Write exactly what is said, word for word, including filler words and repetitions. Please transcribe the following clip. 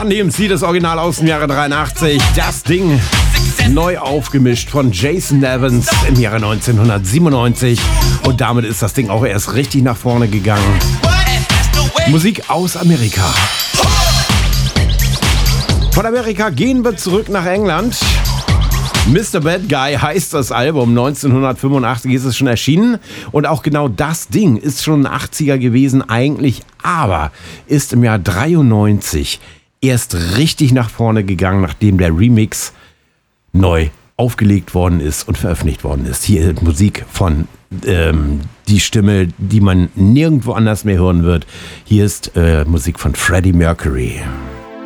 Run D M C, das Original aus dem Jahre dreiundachtzig. Das Ding neu aufgemischt von Jason Nevins im Jahre neunzehnhundertsiebenundneunzig. Und damit ist das Ding auch erst richtig nach vorne gegangen. Musik aus Amerika. Von Amerika gehen wir zurück nach England. Mister Bad Guy heißt das Album. neunzehnhundertfünfundachtzig ist es schon erschienen. Und auch genau das Ding ist schon ein achtziger gewesen eigentlich. Aber ist im Jahr dreiundneunzig erst richtig nach vorne gegangen, nachdem der Remix neu aufgelegt worden ist und veröffentlicht worden ist. Hier ist Musik von ähm, die Stimme, die man nirgendwo anders mehr hören wird. Hier ist äh, Musik von Freddie Mercury.